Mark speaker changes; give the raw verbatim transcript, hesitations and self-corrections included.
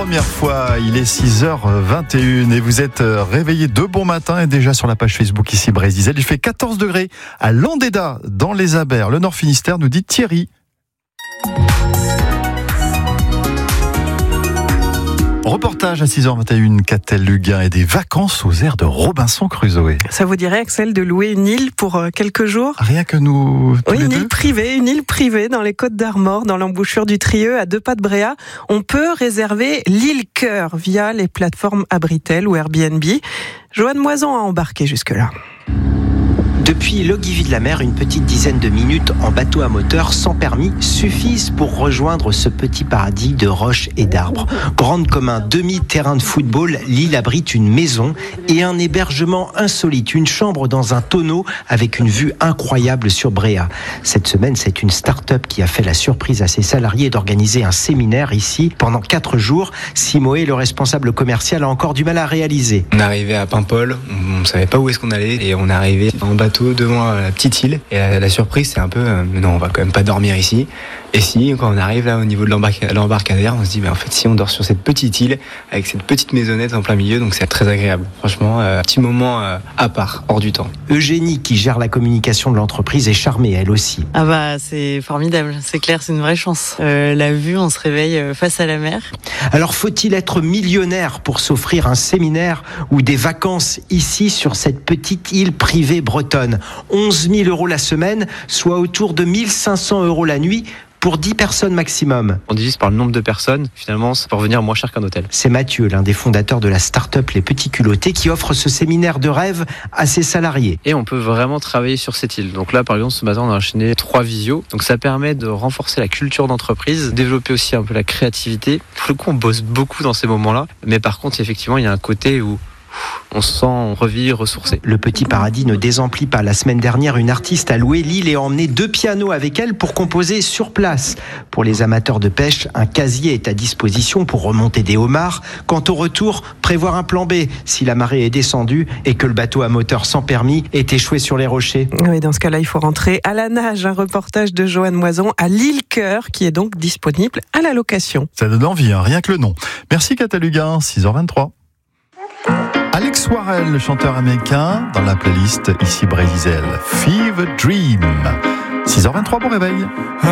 Speaker 1: première fois, il est six heures vingt et une et vous êtes réveillés de bon matin et déjà sur la page Facebook ici Brésil. Il fait quatorze degrés à Landéda dans les Abers. Le Nord Finistère, nous dit Thierry. Reportage à six heures vingt et une, Catel-Luguin et des vacances aux airs de Robinson Crusoe.
Speaker 2: Ça vous dirait, Axel, de louer une île pour quelques jours ?
Speaker 1: Rien que nous tous
Speaker 2: Oui,
Speaker 1: les
Speaker 2: une
Speaker 1: deux
Speaker 2: île privée, une île privée dans les Côtes d'Armor, dans l'embouchure du Trieux, à deux pas de Bréa. On peut réserver l'île Cœur via les plateformes Abritel ou Airbnb. Joanne Moison a embarqué jusque-là.
Speaker 3: Depuis Logivy-de-la-Mer, une petite dizaine de minutes en bateau à moteur sans permis suffisent pour rejoindre ce petit paradis de roches et d'arbres. Grande comme un demi-terrain de football, l'île abrite une maison et un hébergement insolite, une chambre dans un tonneau avec une vue incroyable sur Bréa. Cette semaine, c'est une start-up qui a fait la surprise à ses salariés d'organiser un séminaire ici pendant quatre jours. Simoé, le responsable commercial, a encore du mal à réaliser.
Speaker 4: On est arrivé à Paimpol, on ne savait pas où est-ce qu'on allait et on est arrivé en bateau devant la petite île et la, la surprise c'est un peu euh, non on va quand même pas dormir ici. Et si quand on arrive là au niveau de l'embarca- l'embarcadère, on se dit mais en fait si on dort sur cette petite île avec cette petite maisonnette en plein milieu, donc c'est très agréable. Franchement, euh, petit moment euh, à part, hors du temps.
Speaker 3: Eugénie, qui gère la communication de l'entreprise, est charmée elle aussi.
Speaker 5: Ah bah c'est formidable, c'est clair, c'est une vraie chance. Euh, la vue, on se réveille face à la mer.
Speaker 3: Alors faut-il être millionnaire pour s'offrir un séminaire ou des vacances ici sur cette petite île privée bretonne ? onze mille euros la semaine, soit autour de mille cinq cents euros la nuit, pour dix personnes maximum.
Speaker 6: On divise par le nombre de personnes, finalement, ça peut revenir moins cher qu'un hôtel.
Speaker 3: C'est Mathieu, l'un des fondateurs de la start-up Les Petits Culottés, qui offre ce séminaire de rêve à ses salariés.
Speaker 6: Et on peut vraiment travailler sur cette île. Donc là, par exemple, ce matin, on a enchaîné trois visios. Donc ça permet de renforcer la culture d'entreprise, développer aussi un peu la créativité. Pour le coup, on bosse beaucoup dans ces moments-là. Mais par contre, effectivement, il y a un côté où on se sent revit, ressourcé.
Speaker 3: Le Petit Paradis ne désemplit pas. La semaine dernière, une artiste a loué l'île et a emmené deux pianos avec elle pour composer sur place. Pour les amateurs de pêche, un casier est à disposition pour remonter des homards. Quant au retour, prévoir un plan B si la marée est descendue et que le bateau à moteur sans permis est échoué sur les rochers.
Speaker 2: Oui, dans ce cas-là, il faut rentrer à la nage. Un reportage de Joanne Moison à l'île Cœur qui est donc disponible à la location.
Speaker 1: Ça donne envie, hein, rien que le nom. Merci Catel-Luguin, six heures vingt-trois. Alex Warrell, le chanteur américain, dans la playlist ici Brésil, Fever Dream. six heures vingt-trois, bon réveil.